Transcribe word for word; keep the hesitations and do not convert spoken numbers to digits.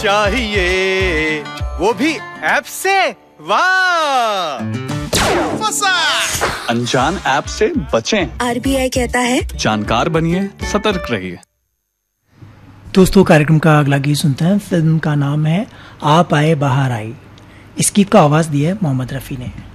चाहिए वो भी ऐप से। वाह, फंसा। अनजान ऐप से बचें। आरबीआई कहता है जानकार बनिए, सतर्क रहिए। दोस्तों, कार्यक्रम का अगला गीत सुनते हैं। फिल्म का नाम है आप आए बाहर आई। इस गीत का आवाज दिया है मोहम्मद रफी ने।